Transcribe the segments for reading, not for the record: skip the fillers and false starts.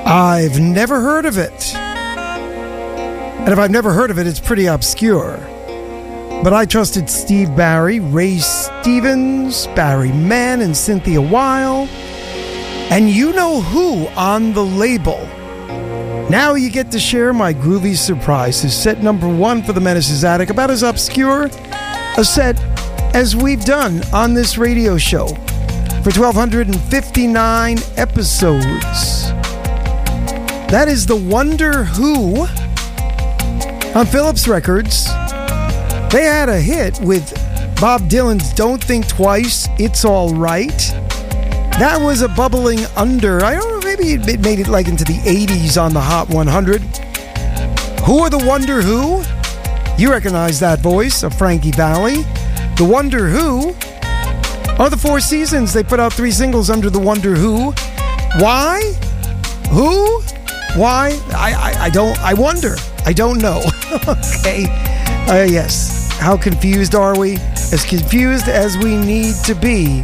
I've never heard of it. And if I've never heard of it, it's pretty obscure. But I trusted Steve Barry, Ray Stevens, Barry Mann, and Cynthia Weil. And you know who on the label. Now you get to share my groovy surprise. Is set number 1 for the Menace's Attic, about as obscure a set as we've done on this radio show for 1,259 episodes. That is the Wonder Who on Philips Records. They had a hit with Bob Dylan's Don't Think Twice, It's All Right. That was a bubbling under, I don't know, maybe it made it like into the 80s on the Hot 100. Who are the Wonder Who? You recognize that voice of Frankie Valli. The Wonder Who are the Four Seasons. They put out 3 singles under the Wonder Who. Why? Who? Why? I wonder. I don't know. Okay. Yes. How confused are we? As confused as we need to be.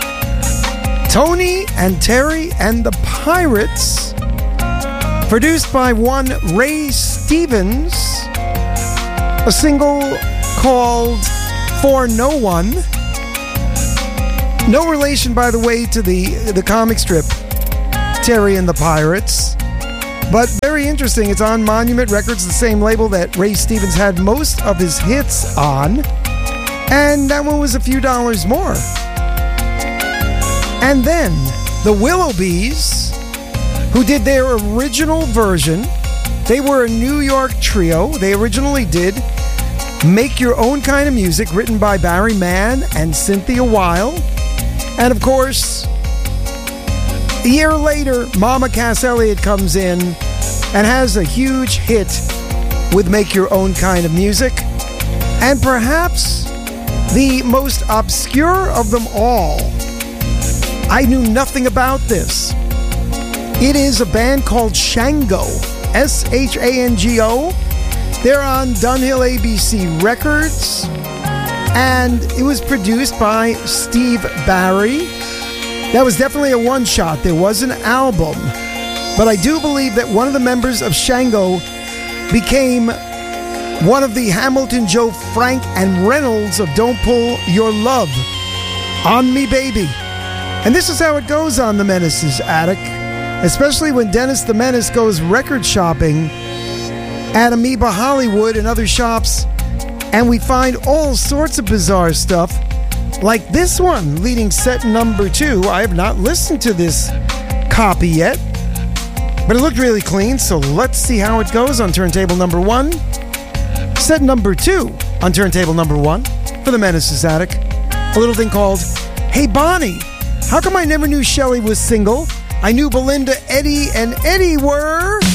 Tony and Terry and the Pirates. Produced by one Ray Stevens. A single called For No One. No relation, by the way, to the comic strip Terry and the Pirates. But very interesting. It's on Monument Records, the same label that Ray Stevens had most of his hits on. And that one was a few dollars more. And then the Willoughbys, who did their original version. They were a New York trio. They originally did Make Your Own Kind of Music, written by Barry Mann and Cynthia Weil. And of course, a year later, Mama Cass Elliot comes in and has a huge hit with Make Your Own Kind of Music. And perhaps the most obscure of them all. I knew nothing about this. It is a band called Shango, S-H-A-N-G-O. They're on Dunhill ABC Records. And it was produced by Steve Barry. That was definitely a one-shot. There was an album. But I do believe that one of the members of Shango became one of the Hamilton, Joe, Frank, and Reynolds of Don't Pull Your Love on Me Baby. And this is how it goes on the Menace's Attic, especially when Dennis the Menace goes record shopping at Amoeba Hollywood and other shops, and we find all sorts of bizarre stuff, like this one, leading set number 2. I have not listened to this copy yet, but it looked really clean, so let's see how it goes on turntable number 1. Set number 2 on turntable number 1 for the Menace's Attic. A little thing called Hey Bonnie. How come I never knew Shelley was single? I knew Belinda, Eddie, and Eddie were...